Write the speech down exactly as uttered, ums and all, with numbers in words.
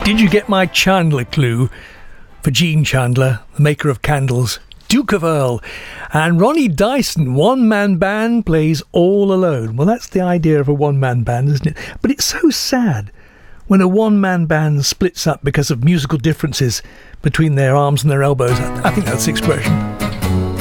Did you get my Chandler clue? For Gene Chandler, the maker of candles, Duke of Earl. And Ronnie Dyson, one-man band, plays all alone. Well, that's the idea of a one-man band, isn't it? But it's so sad when a one-man band splits up because of musical differences between their arms and their elbows. I think that's the expression.